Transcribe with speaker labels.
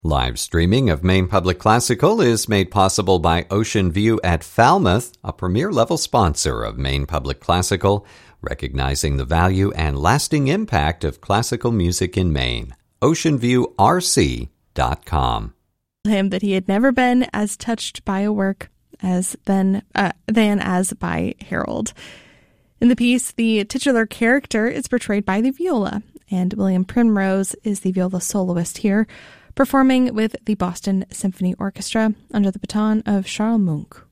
Speaker 1: Live streaming of Maine Public Classical is made possible by Ocean View at Falmouth, a premier-level sponsor of Maine Public Classical, recognizing the value and lasting impact of classical music in Maine. OceanViewRC.com.
Speaker 2: Him that he had never been as touched by a work than as by Harold. In the piece, the titular character is portrayed by the viola, and William Primrose is the viola soloist here, performing with the Boston Symphony Orchestra under the baton of Charles Munck.